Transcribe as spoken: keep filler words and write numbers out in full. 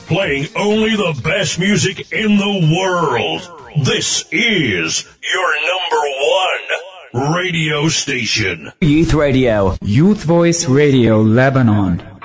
playing only the best music in the world. This is your number one radio station. Youth Radio. Youth Voice Radio Lebanon.